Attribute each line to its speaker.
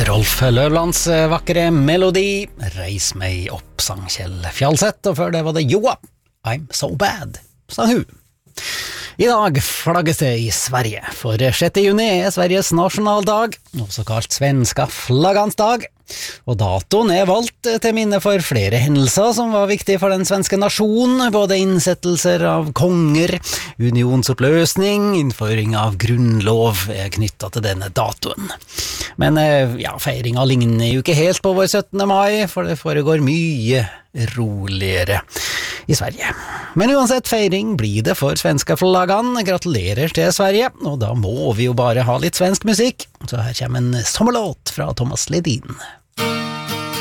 Speaker 1: Rolf Løvlands vakre melodi Reis meg opp, sang Kjell Fjalseth, og før det var det Joa, I'm so bad, sang hun. I dag flagges det i Sverige, for 6. juni er Sveriges nasjonaldag, også kalt svenska flaggans dag, og datoen er valgt til minne for flere hendelser som var viktige for den svenske nasjonen, både innsettelser av konger, unionsoppløsning, innføring av grunnlov er knyttet til denne datoen. Men feiringa ligner jo ikke helt på vår 17. mai, for det foregår mye roligere i Sverige. Men uansett feiring blir det for svenska flaggan. Gratulerer til Sverige, og da må vi jo bare ha litt svensk musikk. Så her kommer en sommerlåt fra Thomas Ledin.